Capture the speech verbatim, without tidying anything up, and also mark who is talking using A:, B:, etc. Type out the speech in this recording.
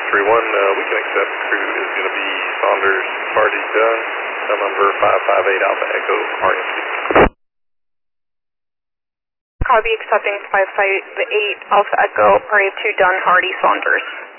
A: three one, uh, we can accept crew is going to be Saunders, Hardy, Dunn, cell number five five eight Alpha Echo, R M C.
B: Copy, accepting five five eight Alpha Echo, R A two Dunn, Hardy, Saunders.